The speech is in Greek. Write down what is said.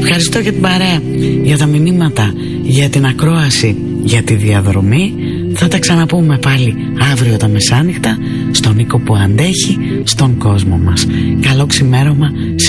Ευχαριστώ για την παρέα, για τα μηνύματα, για την ακρόαση, για τη διαδρομή. Θα τα ξαναπούμε πάλι αύριο τα μεσάνυχτα, στον Νίκο που αντέχει, στον κόσμο μας. Καλό ξημέρωμα